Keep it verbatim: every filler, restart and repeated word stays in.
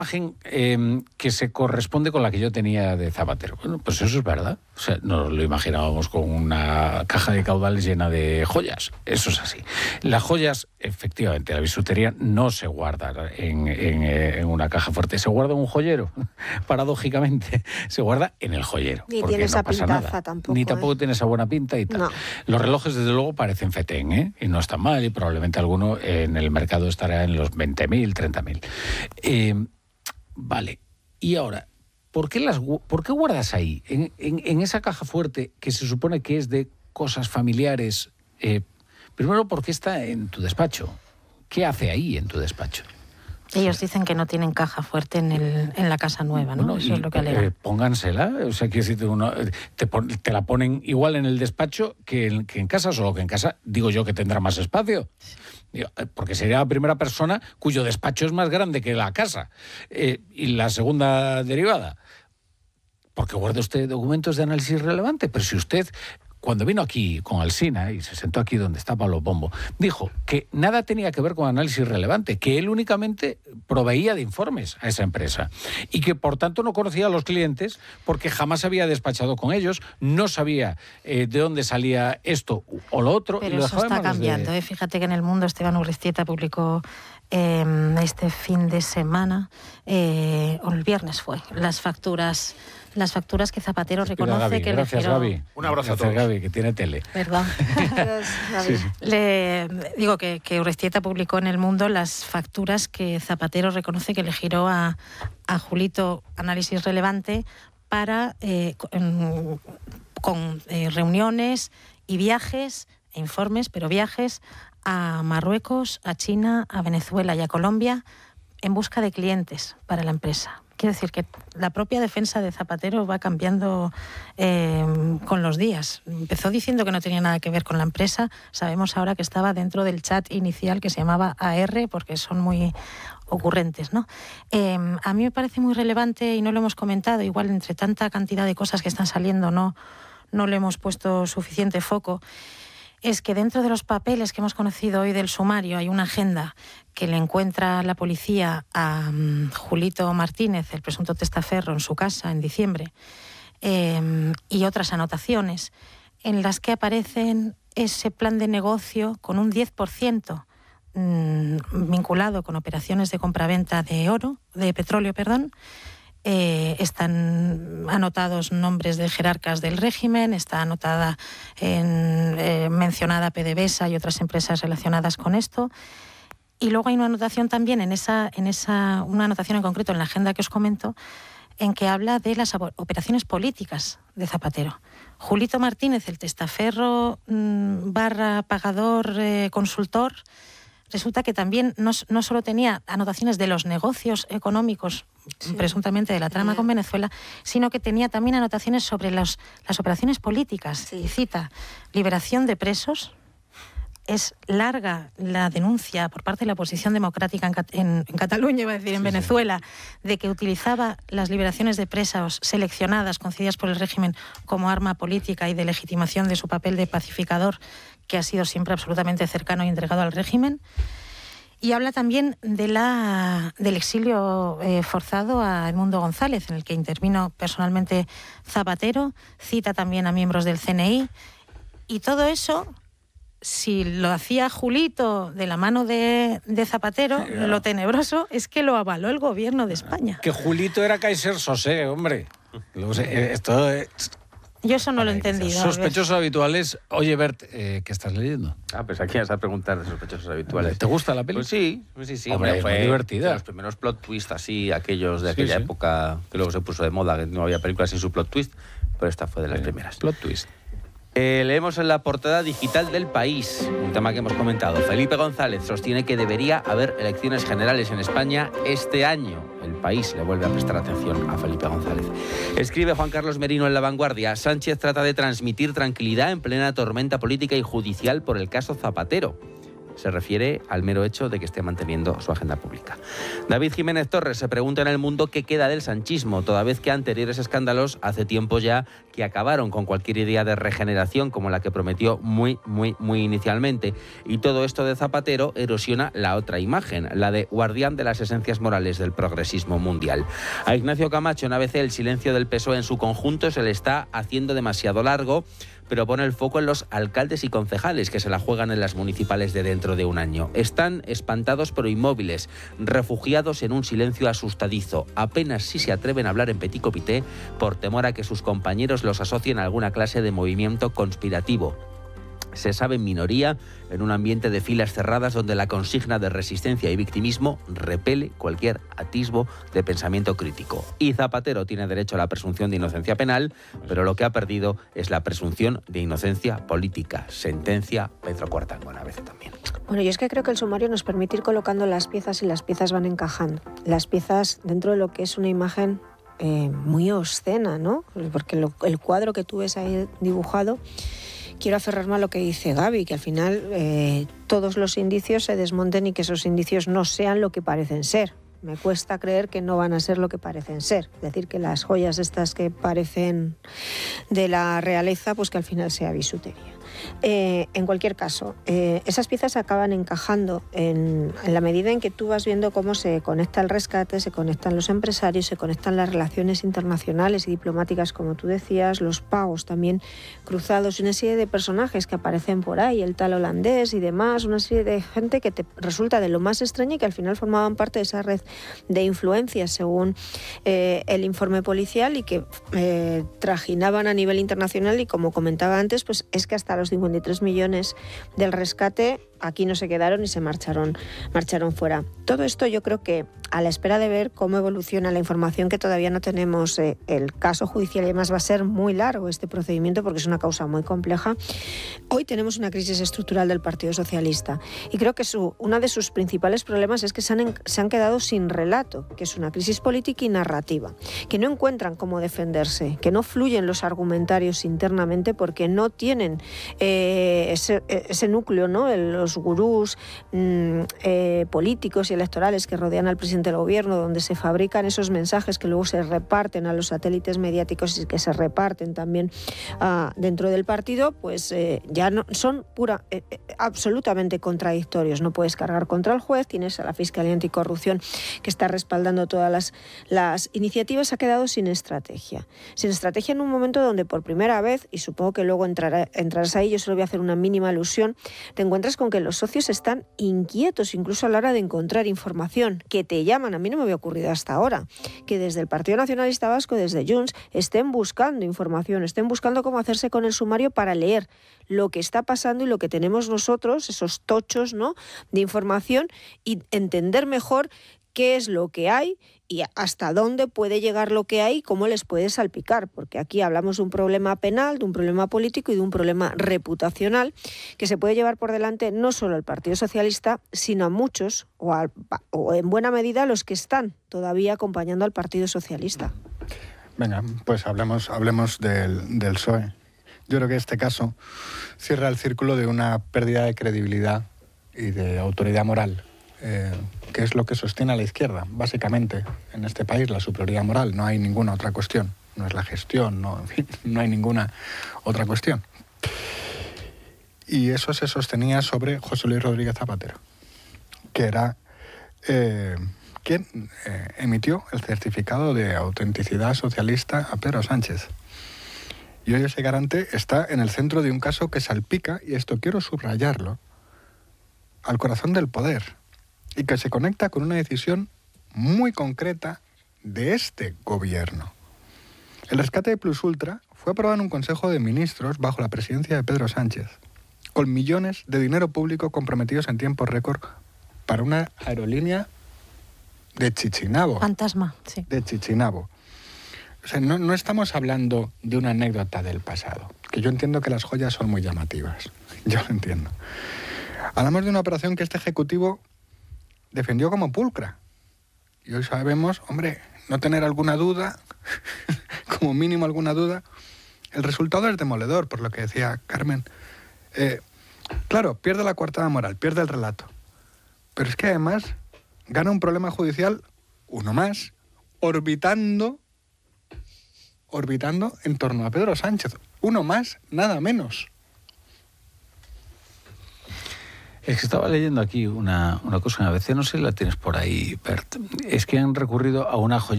imagen eh, que se corresponde con la que yo tenía de Zapatero. Bueno, pues eso es verdad. O sea, nos lo imaginábamos con una caja de caudales llena de joyas. Eso es así. Las joyas, efectivamente, la bisutería no se guarda en, en, en una caja fuerte. Se guarda en un joyero, paradójicamente. Se guarda en el joyero. Ni tiene esa no pasa pintaza nada. tampoco. Ni tampoco ¿eh? tiene esa buena pinta y tal. No. Los relojes, desde luego, parecen fetén, ¿eh? Y no están mal, y probablemente alguno en el mercado estará en los veinte mil, treinta mil. Eh, Vale, y ahora, ¿por qué, las, ¿por qué guardas ahí, en, en, en esa caja fuerte que se supone que es de cosas familiares? Eh, primero, ¿por qué está en tu despacho? ¿Qué hace ahí en tu despacho? Ellos dicen que no tienen caja fuerte en, el, en la casa nueva, ¿no? Bueno, Eso y, es lo que alegan. Eh, póngansela, o sea, quiero decirte, uno, te, pon, te la ponen igual en el despacho que en, que en casa, solo que en casa digo yo que tendrá más espacio. Porque sería la primera persona cuyo despacho es más grande que la casa. Eh, y la segunda derivada, porque guarda usted documentos de análisis relevante. Pero si usted, cuando vino aquí con Alsina y se sentó aquí donde está Pablo Pombo, dijo que nada tenía que ver con análisis relevante, que él únicamente proveía de informes a esa empresa y que por tanto no conocía a los clientes porque jamás había despachado con ellos, no sabía eh, de dónde salía esto o lo otro. Pero y lo eso está cambiando, de... ¿eh? Fíjate que en El Mundo Esteban Urriztieta publicó eh, este fin de semana, eh, o el viernes fue, las facturas... Las facturas que Zapatero reconoce Gaby, que gracias, le giró... Gaby. Un abrazo gracias, a todos. Gaby, que tiene tele. Perdón. Sí, sí. Le digo que, que Urriztieta publicó en El Mundo las facturas que Zapatero reconoce que le giró a, a Julito Análisis Relevante para eh, con, con eh, reuniones y viajes, e informes, pero viajes a Marruecos, a China, a Venezuela y a Colombia en busca de clientes para la empresa. Quiero decir que la propia defensa de Zapatero va cambiando eh, con los días. Empezó diciendo que no tenía nada que ver con la empresa. Sabemos ahora que estaba dentro del chat inicial que se llamaba A R, porque son muy ocurrentes, ¿no? Eh, a mí me parece muy relevante, y no lo hemos comentado, igual entre tanta cantidad de cosas que están saliendo no, no le hemos puesto suficiente foco, es que dentro de los papeles que hemos conocido hoy del sumario hay una agenda que le encuentra la policía a um, Julito Martínez, el presunto testaferro, en su casa en diciembre, eh, y otras anotaciones en las que aparecen ese plan de negocio con un diez por ciento mmm, vinculado con operaciones de compraventa de oro, de petróleo, perdón. Eh, están anotados nombres de jerarcas del régimen, está anotada en, eh, mencionada PDVSA y otras empresas relacionadas con esto. Y luego hay una anotación también en esa, en esa, una anotación en concreto en la agenda que os comento, en que habla de las operaciones políticas de Zapatero. Julito Martínez, el testaferro mmm, barra pagador eh, consultor, resulta que también no, no solo tenía anotaciones de los negocios económicos, sí, presuntamente de la trama con Venezuela, sino que tenía también anotaciones sobre los, las operaciones políticas. Sí. Y cita, liberación de presos. Es larga la denuncia por parte de la oposición democrática en, en, en Cataluña, iba a decir, en sí, Venezuela, sí, de que utilizaba las liberaciones de presos seleccionadas, concedidas por el régimen, como arma política y de legitimación de su papel de pacificador, que ha sido siempre absolutamente cercano y entregado al régimen. Y habla también de la, del exilio eh, forzado a Edmundo González, en el que intervino personalmente Zapatero, cita también a miembros del C N I, y todo eso, si lo hacía Julito de la mano de, de Zapatero, yeah, lo tenebroso es que lo avaló el gobierno de España. Que Julito era Kaiser Sosé, hombre. Esto es... Yo eso no lo he entendido. Sospechosos habituales. Oye, Bert, eh, ¿qué estás leyendo? Ah, pues aquí vas a preguntar de sospechosos habituales. ¿Te gusta la peli? Pues sí, pues sí, sí. Hombre, Hombre, fue muy divertida. De los primeros plot twists así, aquellos de aquella sí, sí. época que luego se puso de moda, que no había películas sin su plot twist, pero esta fue de las eh, primeras. Plot twist. Eh, leemos en la portada digital del País, un tema que hemos comentado. Felipe González sostiene que debería haber elecciones generales en España este año. El País le vuelve a prestar atención a Felipe González. Escribe Juan Carlos Merino en La Vanguardia. Sánchez trata de transmitir tranquilidad en plena tormenta política y judicial por el caso Zapatero. se refiere al mero hecho de que esté manteniendo su agenda pública. David Jiménez Torres se pregunta en El Mundo qué queda del sanchismo, toda vez que anteriores escándalos hace tiempo ya que acabaron con cualquier idea de regeneración como la que prometió muy, muy, muy inicialmente. Y todo esto de Zapatero erosiona la otra imagen, la de guardián de las esencias morales del progresismo mundial. A Ignacio Camacho en A B C el silencio del P S O E en su conjunto se le está haciendo demasiado largo, pero pone el foco en los alcaldes y concejales que se la juegan en las municipales de dentro de un año. Están espantados pero inmóviles, refugiados en un silencio asustadizo. Apenas si se atreven a hablar en petit comité por temor a que sus compañeros los asocien a alguna clase de movimiento conspirativo. Se sabe en minoría, en un ambiente de filas cerradas donde la consigna de resistencia y victimismo repele cualquier atisbo de pensamiento crítico. Y Zapatero tiene derecho a la presunción de inocencia penal, pero lo que ha perdido es la presunción de inocencia política. Sentencia Pedro Cuartango a veces también. Bueno, yo es que creo que el sumario nos permite ir colocando las piezas y las piezas van encajando. Las piezas dentro de lo que es una imagen eh, muy obscena, ¿no? Porque lo, el cuadro que tú ves ahí dibujado... Quiero aferrarme a lo que dice Gaby, que al final eh, todos los indicios se desmonten y que esos indicios no sean lo que parecen ser. Me cuesta creer que no van a ser lo que parecen ser. Es decir, que las joyas estas que parecen de la realeza, pues que al final sea bisutería. Eh, en cualquier caso, eh, esas piezas acaban encajando en, en la medida en que tú vas viendo cómo se conecta el rescate, se conectan los empresarios, se conectan las relaciones internacionales y diplomáticas, como tú decías, los pagos también cruzados, y una serie de personajes que aparecen por ahí, el tal holandés y demás, una serie de gente que te resulta de lo más extraña y que al final formaban parte de esa red de influencias, según eh, el informe policial, y que eh, trajinaban a nivel internacional, y como comentaba antes, pues es que hasta los cincuenta y tres millones del rescate aquí no se quedaron y se marcharon, marcharon fuera. Todo esto yo creo que a la espera de ver cómo evoluciona la información, que todavía no tenemos, eh, el caso judicial, y además va a ser muy largo este procedimiento porque es una causa muy compleja. Hoy tenemos una crisis estructural del Partido Socialista y creo que su, uno de sus principales problemas es que se han, se han quedado sin relato, que es una crisis política y narrativa, que no encuentran cómo defenderse, que no fluyen los argumentarios internamente porque no tienen eh, ese, ese núcleo, ¿no? Los gurús mmm, eh, políticos y electorales que rodean al presidente del gobierno, donde se fabrican esos mensajes que luego se reparten a los satélites mediáticos y que se reparten también uh, dentro del partido, pues eh, ya no, son pura, eh, absolutamente contradictorios. No puedes cargar contra el juez, tienes a la Fiscalía Anticorrupción que está respaldando todas las, las iniciativas. Ha quedado sin estrategia. Sin estrategia en un momento donde por primera vez, y supongo que luego entrará, entrarás ahí, yo solo voy a hacer una mínima alusión, te encuentras con que los socios están inquietos incluso a la hora de encontrar información, que te llaman. A mí no me había ocurrido hasta ahora que desde el Partido Nacionalista Vasco, desde Junts, estén buscando información, estén buscando cómo hacerse con el sumario para leer lo que está pasando y lo que tenemos nosotros, esos tochos, ¿no?, de información, y entender mejor qué es lo que hay y hasta dónde puede llegar lo que hay y cómo les puede salpicar, porque aquí hablamos de un problema penal, de un problema político y de un problema reputacional que se puede llevar por delante no solo al Partido Socialista, sino a muchos, o, a, o en buena medida a los que están todavía acompañando al Partido Socialista. Venga, pues hablemos, hablemos del, del P S O E. Yo creo que este caso cierra el círculo de una pérdida de credibilidad y de autoridad moral, eh, que es lo que sostiene a la izquierda, básicamente, en este país, la superioridad moral. No hay ninguna otra cuestión. No es la gestión, no, en fin, no hay ninguna otra cuestión. Y eso se sostenía sobre José Luis Rodríguez Zapatero, que era eh, quien eh, emitió el certificado de autenticidad socialista a Pedro Sánchez. Y hoy ese garante está en el centro de un caso que salpica, y esto quiero subrayarlo, al corazón del poder, y que se conecta con una decisión muy concreta de este gobierno. El rescate de Plus Ultra fue aprobado en un Consejo de Ministros bajo la presidencia de Pedro Sánchez, con millones de dinero público comprometidos en tiempo récord para una aerolínea de Chichinabo. Fantasma, sí. De Chichinabo. O sea, no, no estamos hablando de una anécdota del pasado, que yo entiendo que las joyas son muy llamativas. Yo lo entiendo. Hablamos de una operación que este ejecutivo defendió como pulcra. Y hoy sabemos, hombre, no tener alguna duda, como mínimo alguna duda. El resultado es demoledor, por lo que decía Carmen. Eh, Claro, pierde la coartada moral, pierde el relato. Pero es que además gana un problema judicial, uno más, orbitando, orbitando en torno a Pedro Sánchez. Uno más, nada menos. Es que estaba leyendo aquí una, una cosa, a veces no sé si la tienes por ahí, Bert. Es que han recurrido a una joya